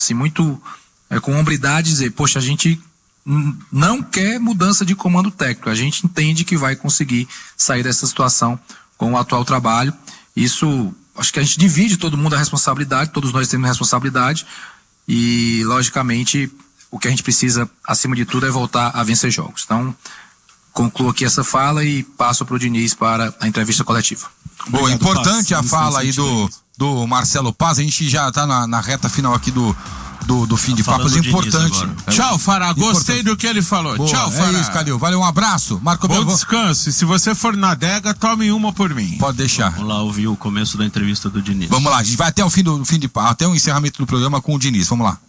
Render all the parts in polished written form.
assim, muito com hombridade dizer, poxa, a gente não quer mudança de comando técnico, a gente entende que vai conseguir sair dessa situação com o atual trabalho. Isso, acho que a gente divide todo mundo a responsabilidade, todos nós temos responsabilidade e, logicamente, o que a gente precisa, acima de tudo, é voltar a vencer jogos. Então, concluo aqui essa fala e passo para o Diniz para a entrevista coletiva. Boa, importante a fala aí do Marcelo Paz. A gente já está na reta final aqui do fim de papo, é importante. Tchau, Fará, gostei do que ele falou. Boa, tchau, Fará. É isso, Calil. Valeu, um abraço. Marco Bom descanso. E se você for na adega, tome uma por mim. Pode deixar. Vamos lá ouvir o começo da entrevista do Diniz. Vamos lá, a gente vai até o fim de papo, até o encerramento do programa com o Diniz. Vamos lá.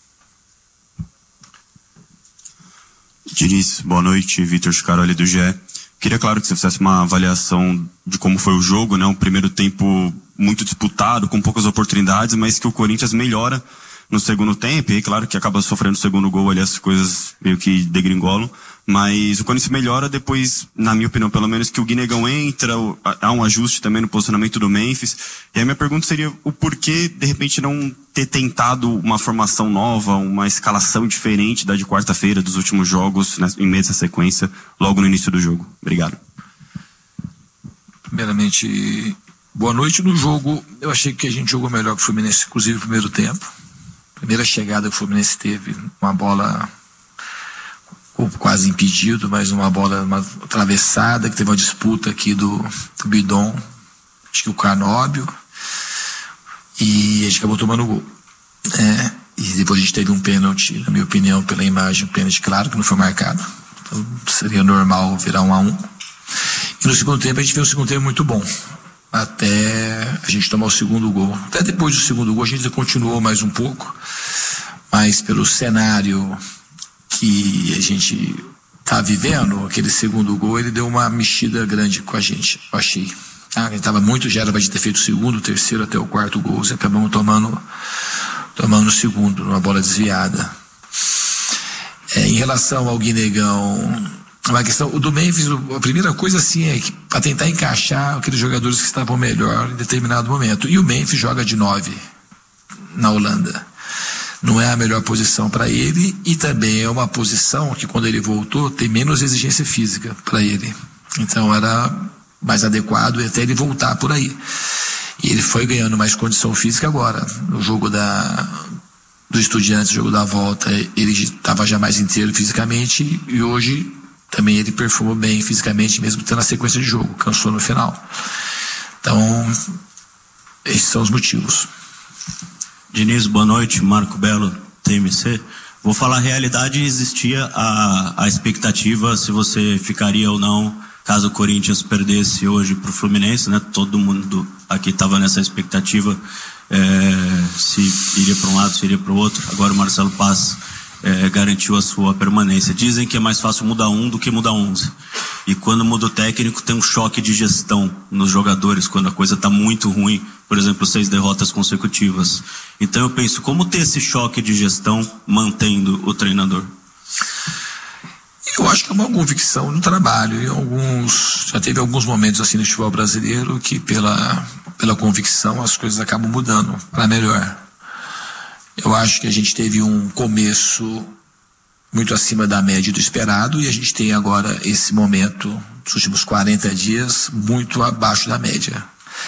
Diniz, boa noite. Vitor Scaroli do GE. Queria, claro, que você fizesse uma avaliação de como foi o jogo, né? Um primeiro tempo muito disputado, com poucas oportunidades, mas que o Corinthians melhora no segundo tempo, e claro que acaba sofrendo o segundo gol ali, as coisas meio que degringolam, mas o Corinthians melhora depois, na minha opinião, pelo menos, que o Guinegão entra, há um ajuste também no posicionamento do Memphis, e a minha pergunta seria o porquê, de repente, não ter tentado uma formação nova, uma escalação diferente da de quarta-feira, dos últimos jogos, né, em meio a essa sequência, logo no início do jogo. Obrigado. Primeiramente, boa noite. No jogo, eu achei que a gente jogou melhor que o Fluminense, inclusive no primeiro tempo. Primeira chegada que o Fluminense teve, uma bola quase impedido, mas uma atravessada, que teve uma disputa aqui do Bidon, acho que o Canóbio, e a gente acabou tomando o gol. E depois a gente teve um pênalti, na minha opinião, pela imagem, um pênalti claro que não foi marcado. Então seria normal virar 1-1. E no segundo tempo a gente fez um segundo tempo muito bom, até a gente tomar o segundo gol. Até depois do segundo gol a gente continuou mais um pouco, mas pelo cenário que a gente tá vivendo, aquele segundo gol, ele deu uma mexida grande com a gente, eu achei. A gente tava muito, já era pra gente ter feito o segundo, o terceiro até o quarto gol, e acabamos tomando o segundo, numa bola desviada. Em relação ao Guinegão, uma questão, o do Memphis, a primeira coisa assim é que para tentar encaixar aqueles jogadores que estavam melhor em determinado momento. E o Memphis joga de 9 na Holanda. Não é a melhor posição para ele, e também é uma posição que, quando ele voltou, tem menos exigência física para ele. Então era mais adequado até ele voltar por aí. E ele foi ganhando mais condição física agora. No jogo do Estudiantes, jogo da volta, ele estava já mais inteiro fisicamente, e hoje também ele perfumou bem fisicamente, mesmo tendo a sequência de jogo, cansou no final. Então, esses são os motivos. Diniz, boa noite. Marco Belo, TMC. Vou falar a realidade. Existia a expectativa se você ficaria ou não caso o Corinthians perdesse hoje para o Fluminense, né? Todo mundo aqui estava nessa expectativa, se iria para um lado, se iria para o outro. Agora o Marcelo Paz garantiu a sua permanência. Dizem que é mais fácil mudar um do que mudar 11. E quando muda o técnico, tem um choque de gestão nos jogadores, quando a coisa está muito ruim. Por exemplo, 6 derrotas consecutivas. Então eu penso, como ter esse choque de gestão mantendo o treinador? Eu acho que é uma convicção no trabalho. Já teve alguns momentos assim no futebol brasileiro que pela convicção as coisas acabam mudando para melhor. Eu acho que a gente teve um começo muito acima da média do esperado, e a gente tem agora esse momento, nos últimos 40 dias, muito abaixo da média.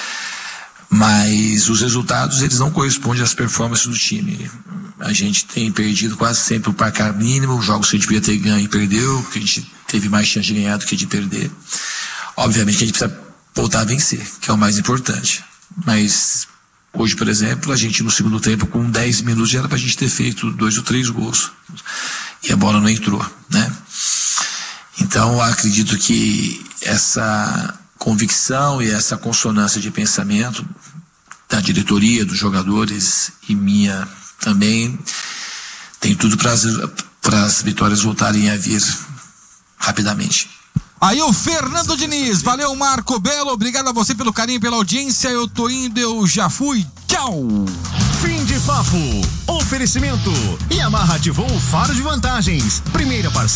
Mas os resultados, eles não correspondem às performances do time. A gente tem perdido quase sempre o placar mínimo, os jogos que a gente podia ter ganho e perdeu, que a gente teve mais chance de ganhar do que de perder. Obviamente que a gente precisa voltar a vencer, que é o mais importante. Mas hoje, por exemplo, a gente no segundo tempo, com 10 minutos, já era pra gente ter feito 2 ou 3 gols. E a bola não entrou, né? Então, eu acredito que essa convicção e essa consonância de pensamento da diretoria, dos jogadores e minha também, tem tudo para as vitórias voltarem a vir rapidamente. Aí o Fernando Diniz, valeu Marco Belo, obrigado a você pelo carinho, pela audiência, eu tô indo, eu já fui, tchau! Fim de papo, oferecimento, Yamaha ativou o faro de vantagens, primeira parceira.